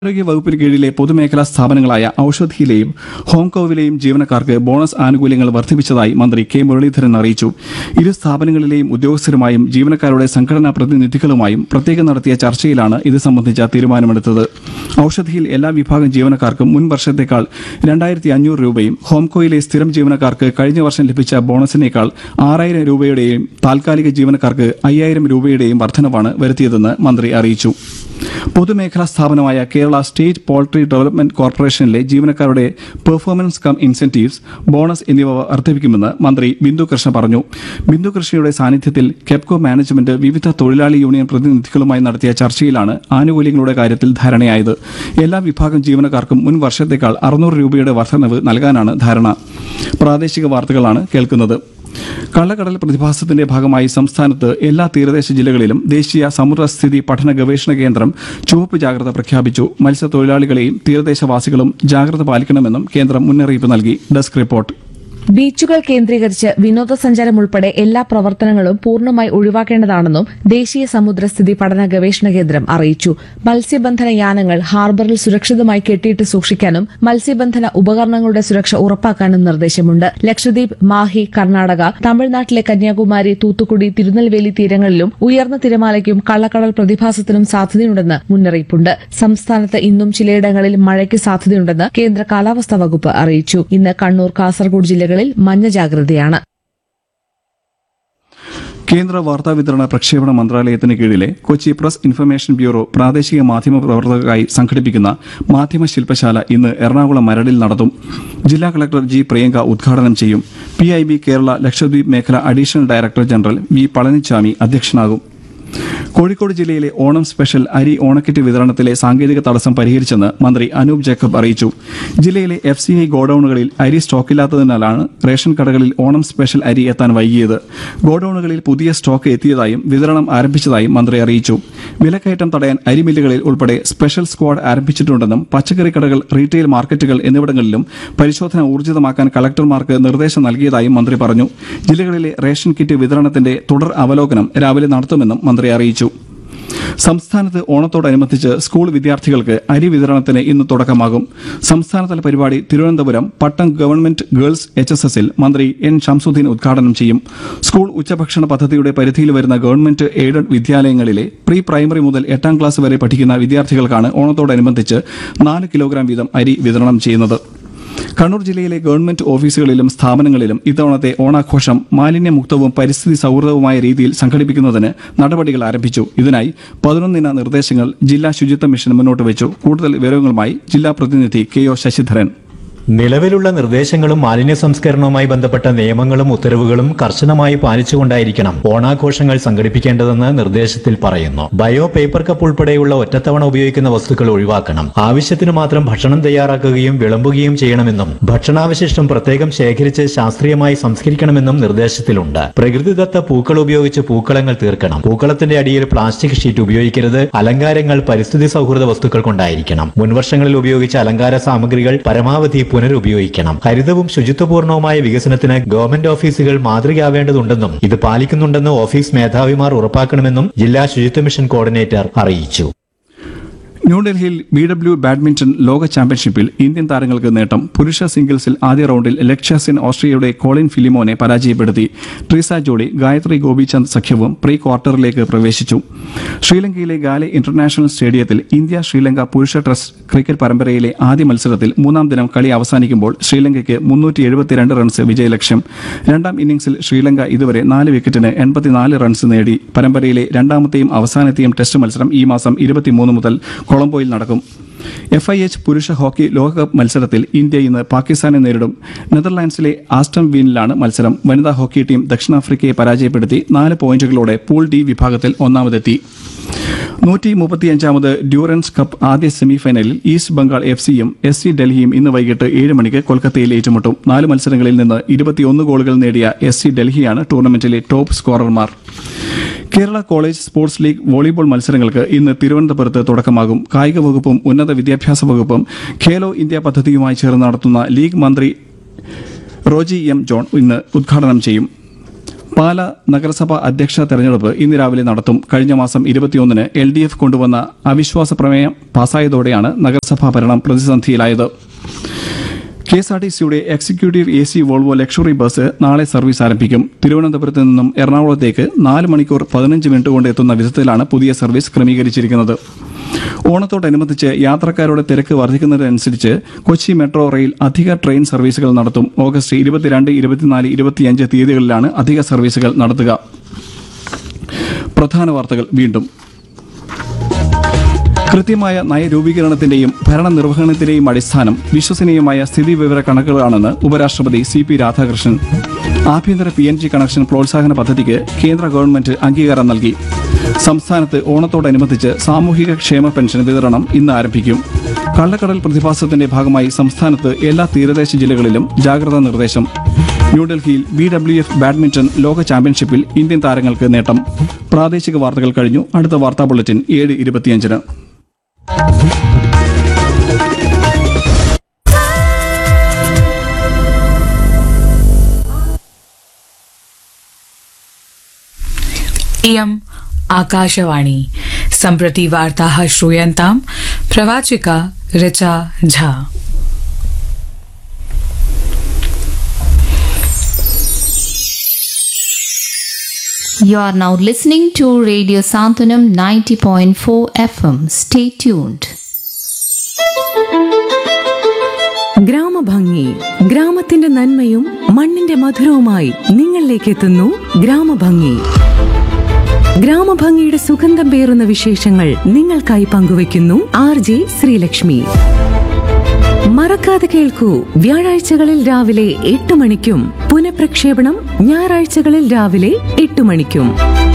ആരോഗ്യ വകുപ്പിന് കീഴിലെ പൊതുമേഖലാ സ്ഥാപനങ്ങളായ ഔഷധിയിലെയും ഹോംകോവിലെയും ജീവനക്കാർക്ക് ബോണസ് ആനുകൂല്യങ്ങൾ വർദ്ധിപ്പിച്ചതായി മന്ത്രി കെ മുരളീധരൻ അറിയിച്ചു. ഇരു സ്ഥാപനങ്ങളിലെയും ഉദ്യോഗസ്ഥരുമായും ജീവനക്കാരുടെ സംഘടനാ പ്രതിനിധികളുമായും പ്രത്യേകം നടത്തിയ ചർച്ചയിലാണ് ഇത് സംബന്ധിച്ച തീരുമാനമെടുത്തത്. ഔഷധിയിൽ എല്ലാ വിഭാഗം ജീവനക്കാർക്കും മുൻ വർഷത്തേക്കാൾ 2500 രൂപയും ഹോംകോയിലെ സ്ഥിരം ജീവനക്കാർക്ക് കഴിഞ്ഞ വർഷം ലഭിച്ച ബോണസിനേക്കാൾ 6000 രൂപയുടെയും താൽക്കാലിക ജീവനക്കാർക്ക് 5000 രൂപയുടെയും വർധനവാണ് വരുത്തിയതെന്ന് മന്ത്രി അറിയിച്ചു. പൊതുമേഖലാ സ്ഥാപനമായ കേരള സ്റ്റേറ്റ് പോൾട്രി ഡെവലപ്മെന്റ് കോർപ്പറേഷനിലെ ജീവനക്കാരുടെ പെർഫോമൻസ് കം ഇൻസെന്റീവ്സ്, ബോണസ് എന്നിവ വർദ്ധിപ്പിക്കുമെന്ന് മന്ത്രി ബിന്ദു കൃഷ്ണ പറഞ്ഞു. ബിന്ദു കൃഷ്ണയുടെ സാന്നിധ്യത്തിൽ കെപ്കോ മാനേജ്മെന്റ് വിവിധ തൊഴിലാളി യൂണിയൻ പ്രതിനിധികളുമായി നടത്തിയ ചർച്ചയിലാണ് ആനുകൂല്യങ്ങളുടെ കാര്യത്തിൽ ധാരണയായത്. എല്ലാ വിഭാഗം ജീവനക്കാർക്കും മുൻ വർഷത്തേക്കാൾ 600 രൂപയുടെ വർധനവ് നൽകാനാണ് ധാരണ. പ്രാദേശിക വാർത്തകളാണ് കേൾക്കുന്നത്. കള്ളക്കടൽ പ്രതിഭാസത്തിന്റെ ഭാഗമായി സംസ്ഥാനത്ത് എല്ലാ തീരദേശ ജില്ലകളിലും ദേശീയ സമുദ്രസ്ഥിതി പഠന ഗവേഷണ കേന്ദ്രം ചുവപ്പ് ജാഗ്രത പ്രഖ്യാപിച്ചു. മത്സ്യത്തൊഴിലാളികളെയും തീരദേശവാസികളും ജാഗ്രത പാലിക്കണമെന്നും കേന്ദ്രം മുന്നറിയിപ്പ് നൽകി. Desk report. ബീച്ചുകൾ കേന്ദ്രീകരിച്ച് വിനോദസഞ്ചാരം ഉൾപ്പെടെ എല്ലാ പ്രവർത്തനങ്ങളും പൂർണ്ണമായി ഒഴിവാക്കേണ്ടതാണെന്നും ദേശീയ സമുദ്രസ്ഥിതി പഠന ഗവേഷണ കേന്ദ്രം അറിയിച്ചു. മത്സ്യബന്ധന യാനങ്ങൾ ഹാർബറിൽ സുരക്ഷിതമായി കെട്ടിയിട്ട് സൂക്ഷിക്കാനും മത്സ്യബന്ധന ഉപകരണങ്ങളുടെ സുരക്ഷ ഉറപ്പാക്കാനും നിർദ്ദേശമുണ്ട്. ലക്ഷദ്വീപ്, മാഹി, കർണാടക, തമിഴ്നാട്ടിലെ കന്യാകുമാരി, തൂത്തുക്കുടി, തിരുനെൽവേലി തീരങ്ങളിലും ഉയർന്ന തിരമാലയ്ക്കും കള്ളക്കടൽ പ്രതിഭാസത്തിനും സാധ്യതയുണ്ടെന്ന് മുന്നറിയിപ്പുണ്ട്. സംസ്ഥാനത്ത് ഇന്നും ചിലയിടങ്ങളിൽ മഴയ്ക്ക് സാധ്യതയുണ്ടെന്ന് കേന്ദ്ര കാലാവസ്ഥാ വകുപ്പ് അറിയിച്ചു. ഇന്ന് കണ്ണൂർ, കാസർഗോഡ് ജില്ലകളിൽ മഞ്ഞ ജാഗ്രതയാണ്. കേന്ദ്ര വാർത്താവിതരണ പ്രക്ഷേപണ മന്ത്രാലയത്തിന് കീഴിലെ കൊച്ചി പ്രസ് ഇൻഫർമേഷൻ ബ്യൂറോ പ്രാദേശിക മാധ്യമ പ്രവർത്തകർക്കായി സംഘടിപ്പിക്കുന്ന മാധ്യമ ശില്പശാല ഇന്ന് എറണാകുളം മരടിൽ നടത്തും. ജില്ലാ കളക്ടർ ജി പ്രിയങ്ക ഉദ്ഘാടനം ചെയ്യും. PIB കേരള ലക്ഷദ്വീപ് മേഖല additional director general V Palaniswami അധ്യക്ഷനാകും. Kozhikode ജില്ലയിലെ ഓണം സ്പെഷ്യൽ അരി ഓണക്കിറ്റ് വിതരണത്തിലെ സാങ്കേതിക തടസ്സം പരിഹരിച്ചെന്ന് മന്ത്രി അനൂപ് ജേക്കബ് അറിയിച്ചു. ജില്ലയിലെ FCI ഗോഡൌണുകളിൽ അരി സ്റ്റോക്കില്ലാത്തതിനാലാണ് റേഷൻ കടകളിൽ ഓണം സ്പെഷ്യൽ അരി എത്താൻ വൈകിയത്. ഗോഡൌണുകളിൽ പുതിയ സ്റ്റോക്ക് എത്തിയതായും വിതരണം ആരംഭിച്ചതായും മന്ത്രി അറിയിച്ചു. വിലക്കയറ്റം തടയാൻ അരിമില്ലുകളിൽ ഉൾപ്പെടെ സ്പെഷ്യൽ സ്ക്വാഡ് ആരംഭിച്ചിട്ടുണ്ടെന്നും പച്ചക്കറി കടകൾ, റീറ്റെയിൽ മാർക്കറ്റുകൾ എന്നിവിടങ്ങളിലും പരിശോധന ഊർജിതമാക്കാൻ കളക്ടർമാർക്ക് നിർദ്ദേശം നൽകിയതായും മന്ത്രി പറഞ്ഞു. ജില്ലകളിലെ റേഷൻ കിറ്റ് വിതരണത്തിന്റെ തുടർ അവലോകനം രാവിലെ നടത്തുമെന്നും മന്ത്രി അറിയിച്ചു. സംസ്ഥാനത്ത് ഓണത്തോടനുബന്ധിച്ച് സ്കൂൾ വിദ്യാർത്ഥികൾക്ക് അരി വിതരണത്തിന് ഇന്ന് തുടക്കമാകും. സംസ്ഥാനതല പരിപാടി തിരുവനന്തപുരം പട്ടം ഗവൺമെന്റ് ഗേൾസ് HSSൽ മന്ത്രി N ഷംസുദ്ദീൻ ഉദ്ഘാടനം ചെയ്യും. സ്കൂൾ ഉച്ചഭക്ഷണ പദ്ധതിയുടെ പരിധിയിൽ വരുന്ന ഗവൺമെന്റ് എയ്ഡഡ് വിദ്യാലയങ്ങളിലെ പ്രീ പ്രൈമറി മുതൽ 8ാം ക്ലാസ് വരെ പഠിക്കുന്ന വിദ്യാർത്ഥികൾക്കാണ് ഓണത്തോടനുബന്ധിച്ച് 4 കിലോഗ്രാം വീതം അരി വിതരണം ചെയ്യുന്നത്. കണ്ണൂർ ജില്ലയിലെ ഗവൺമെന്റ് ഓഫീസുകളിലും സ്ഥാപനങ്ങളിലും ഇത്തവണത്തെ ഓണാഘോഷം മാലിന്യമുക്തവും പരിസ്ഥിതി സൌഹൃദവുമായ രീതിയിൽ സംഘടിപ്പിക്കുന്നതിന് നടപടികൾ ആരംഭിച്ചു. ഇതിനായി 11 നിർദ്ദേശങ്ങൾ ജില്ലാ ശുചിത്വ മിഷൻ മുന്നോട്ട് വെച്ചു. കൂടുതൽ വിവരങ്ങളുമായി ജില്ലാ പ്രതിനിധി KO ശശിധരൻ. നിലവിലുള്ള നിർദ്ദേശങ്ങളും മാലിന്യ സംസ്കരണവുമായി ബന്ധപ്പെട്ട നിയമങ്ങളും ഉത്തരവുകളും കർശനമായി പാലിച്ചുകൊണ്ടായിരിക്കണം ഓണാഘോഷങ്ങൾ സംഘടിപ്പിക്കേണ്ടതെന്ന് നിർദ്ദേശത്തിൽ പറയുന്നു. ബയോ പേപ്പർ കപ്പ് ഉൾപ്പെടെയുള്ള ഒറ്റത്തവണ ഉപയോഗിക്കുന്ന വസ്തുക്കൾ ഒഴിവാക്കണം. ആവശ്യത്തിന് മാത്രം ഭക്ഷണം തയ്യാറാക്കുകയും വിളമ്പുകയും ചെയ്യണമെന്നും ഭക്ഷണാവശിഷ്ടം പ്രത്യേകം ശേഖരിച്ച് ശാസ്ത്രീയമായി സംസ്കരിക്കണമെന്നും നിർദ്ദേശത്തിലുണ്ട്. പ്രകൃതിദത്ത പൂക്കൾ ഉപയോഗിച്ച് പൂക്കളങ്ങൾ തീർക്കണം. പൂക്കളത്തിന്റെ അടിയിൽ പ്ലാസ്റ്റിക് ഷീറ്റ് ഉപയോഗിക്കരുത്. അലങ്കാരങ്ങൾ പരിസ്ഥിതി സൗഹൃദ വസ്തുക്കൾ കൊണ്ടായിരിക്കണം. മുൻവർഷങ്ങളിൽ ഉപയോഗിച്ച അലങ്കാര സാമഗ്രികൾ പരമാവധി പുനരുപയോഗിക്കണം. ഹരിതവും ശുചിത്വപൂർണവുമായ വികസനത്തിന് ഗവൺമെന്റ് ഓഫീസുകൾ മാതൃകയാവേണ്ടതുണ്ടെന്നും ഇത് പാലിക്കുന്നുണ്ടെന്ന് ഓഫീസ് മേധാവിമാർ ഉറപ്പാക്കണമെന്നും ജില്ലാ ശുചിത്വ മിഷൻ കോർഡിനേറ്റർ അറിയിച്ചു. ന്യൂഡൽഹിയിൽ BW ബാഡ്മിന്റൺ ലോക ചാമ്പ്യൻഷിപ്പിൽ ഇന്ത്യൻ താരങ്ങൾക്ക് നേട്ടം. പുരുഷ സിംഗിൾസിൽ ആദ്യ റൌണ്ടിൽ ലക്ഷ്യ സെൻ ഓസ്ട്രിയയുടെ കോളിൻ ഫിലിമോനെ പരാജയപ്പെടുത്തി. ട്രീസ ജോഡി, ഗായത്രി ഗോപിചന്ദ് സഖ്യവും പ്രീ ക്വാർട്ടറിലേക്ക് പ്രവേശിച്ചു. ശ്രീലങ്കയിലെ ഗാലെ ഇന്റർനാഷണൽ സ്റ്റേഡിയത്തിൽ ഇന്ത്യ ശ്രീലങ്ക പുരുഷ ടെസ്റ്റ് ക്രിക്കറ്റ് പരമ്പരയിലെ ആദ്യ മത്സരത്തിൽ 3ാം ദിനം കളി അവസാനിക്കുമ്പോൾ ശ്രീലങ്കയ്ക്ക് 372 റൺസ് വിജയലക്ഷ്യം. 2ാം ഇന്നിംഗ്സിൽ ശ്രീലങ്ക ഇതുവരെ 4 വിക്കറ്റിന് 84 റൺസ് നേടി. പരമ്പരയിലെ രണ്ടാമത്തെയും അവസാനത്തെയും ടെസ്റ്റ് മത്സരം ഈ മാസം 23 മുതൽ കൊളംബോയിൽ നടക്കും. FIH പുരുഷ ഹോക്കി ലോകകപ്പ് മത്സരത്തിൽ ഇന്ത്യ ഇന്ന് പാകിസ്ഥാനെ നേരിടും. നെതർലാൻഡ്സിലെ ആസ്റ്റൺ വീനിലാണ് മത്സരം. വനിതാ ഹോക്കി ടീം ദക്ഷിണാഫ്രിക്കയെ പരാജയപ്പെടുത്തി 4 പോയിന്റുകളോടെ പൂൾ D വിഭാഗത്തിൽ ഒന്നാമതെത്തി. 135ാമത് ഡ്യൂറൻസ് കപ്പ് ആദ്യ സെമിഫൈനലിൽ ഈസ്റ്റ് ബംഗാൾ FCയും SC ഡൽഹിയും ഇന്ന് വൈകിട്ട് 7 മണിക്ക് കൊൽക്കത്തയിൽ ഏറ്റുമുട്ടും. 4 മത്സരങ്ങളിൽ നിന്ന് 21 ഗോളുകൾ നേടിയ SC ഡൽഹിയാണ് ടൂർണമെന്റിലെ top സ്കോറർമാർ. Kerala college sports league volleyball മത്സരങ്ങൾക്ക് ഇന്ന് തിരുവനന്തപുരത്ത് തുടക്കമാകും. കായിക വകുപ്പും ഉന്നത വിദ്യാഭ്യാസ വകുപ്പും ഖേലോ ഇന്ത്യ പദ്ധതിയുമായി ചേർന്ന് നടത്തുന്ന ലീഗ് മന്ത്രി റോജി M. ജോൺ ഇന്ന് ഉദ്ഘാടനം ചെയ്യും. പാല നഗരസഭാ അധ്യക്ഷ തെരഞ്ഞെടുപ്പ് ഇന്ന് രാവിലെ നടത്തും. കഴിഞ്ഞ മാസം 21-ന് LDF കൊണ്ടുവന്ന അവിശ്വാസ പ്രമേയം പാസായതോടെയാണ് നഗരസഭാ ഭരണം പ്രതിസന്ധിയിലായത്. KSRTCയുടെ executive AC Volvo luxury bus നാളെ സർവീസ് ആരംഭിക്കും. തിരുവനന്തപുരത്ത് നിന്നും എറണാകുളത്തേക്ക് 4 മണിക്കൂർ 15 മിനിറ്റ് കൊണ്ട് എത്തുന്ന വിധത്തിലാണ് പുതിയ സർവീസ് ക്രമീകരിച്ചിരിക്കുന്നത്. ഓണത്തോടനുബന്ധിച്ച് യാത്രക്കാരുടെ തിരക്ക് വർദ്ധിക്കുന്നതിനനുസരിച്ച് കൊച്ചി മെട്രോ റെയിൽ അധിക ട്രെയിൻ സർവീസുകൾ നടത്തും. ഓഗസ്റ്റ് 22, 24, 25 തീയതികളിലാണ് അധിക സർവീസുകൾ നടത്തുക. പ്രധാന വാർത്തകൾ വീണ്ടും. കൃത്യമായ നയരൂപീകരണത്തിന്റെയും ഭരണനിർവഹണത്തിന്റെയും അടിസ്ഥാനം വിശ്വസനീയമായ സ്ഥിതിവിവര കണക്കുകളാണെന്ന് ഉപരാഷ്ട്രപതി CP രാധാകൃഷ്ണൻ. ആഭ്യന്തര PNG കണക്ഷൻ പ്രോത്സാഹന പദ്ധതിക്ക് കേന്ദ്ര ഗവൺമെന്റ് അംഗീകാരം നൽകി. സംസ്ഥാനത്ത് ഓണത്തോടനുബന്ധിച്ച് സാമൂഹിക ക്ഷേമ പെൻഷൻ വിതരണം ഇന്ന് ആരംഭിക്കും. കള്ളക്കടൽ പ്രതിഭാസത്തിന്റെ ഭാഗമായി സംസ്ഥാനത്ത് എല്ലാ തീരദേശ ജില്ലകളിലും ജാഗ്രതാ നിർദ്ദേശം. ന്യൂഡൽഹിയിൽ BWF ബാഡ്മിന്റൺ ലോക ചാമ്പ്യൻഷിപ്പിൽ ഇന്ത്യൻ താരങ്ങൾക്ക് നേട്ടം. പ്രാദേശിക വാർത്തകൾ കഴിഞ്ഞു. അടുത്ത വാർത്താ ബുള്ളറ്റിൻ 7:25-ന്. इयम् आकाशवाणी सम्प्रति वार्ताः श्रूयन्ताम् प्रवाचिका Richa Jha. You are now listening to Radio Santanam 90.4 FM. Stay tuned. ഗ്രാമഭംഗി, ഗ്രാമത്തിന്റെ നന്മയും മണ്ണിന്റെ മധുരവുമായി നിങ്ങളിലേക്ക് എത്തുന്നു ഗ്രാമഭംഗി. ഗ്രാമഭംഗിയുടെ സുഗന്ധം പേറുന്ന വിശേഷങ്ങൾ നിങ്ങൾക്കായി പങ്കുവയ്ക്കുന്നു RJ ശ്രീലക്ഷ്മി. മറക്കാതെ കേൾക്കൂ, വ്യാഴാഴ്ചകളിൽ രാവിലെ 8 മണിക്കും പുനഃപ്രക്ഷേപണം ഞായറാഴ്ചകളിൽ രാവിലെ 8 മണിക്കും.